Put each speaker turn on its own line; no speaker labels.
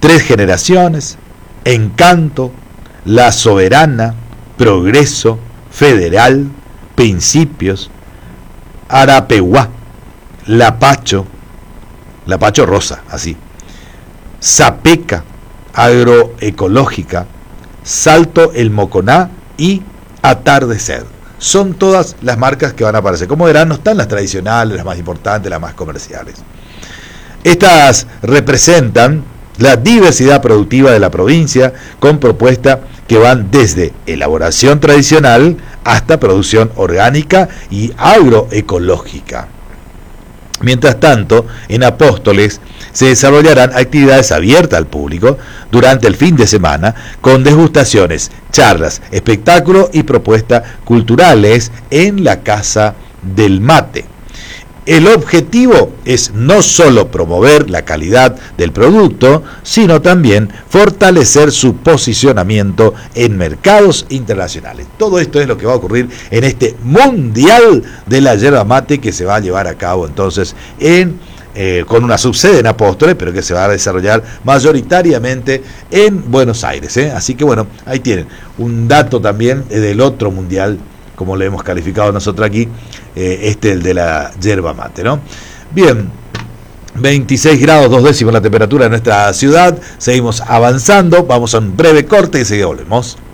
Tres Generaciones, Encanto, La Soberana, Progreso, Federal, Principios, Arapeguá, Lapacho Rosa, así, Zapeca, Agroecológica, Salto el Moconá y Atardecer. Son todas las marcas que van a aparecer. Como verán, no están las tradicionales, las más importantes, las más comerciales. Estas representan la diversidad productiva de la provincia, con propuestas que van desde elaboración tradicional hasta producción orgánica y agroecológica. Mientras tanto, en Apóstoles se desarrollarán actividades abiertas al público durante el fin de semana, con degustaciones, charlas, espectáculos y propuestas culturales en la Casa del Mate. El objetivo es no solo promover la calidad del producto, sino también fortalecer su posicionamiento en mercados internacionales. Todo esto es lo que va a ocurrir en este Mundial de la Yerba Mate, que se va a llevar a cabo entonces con una subsede en Apóstoles, pero que se va a desarrollar mayoritariamente en Buenos Aires. Así que bueno, ahí tienen un dato también del otro Mundial, como le hemos calificado nosotros aquí, el de la yerba mate, ¿no? Bien, 26 grados 2 décimos la temperatura de nuestra ciudad. Seguimos avanzando, vamos a un breve corte y enseguida volvemos.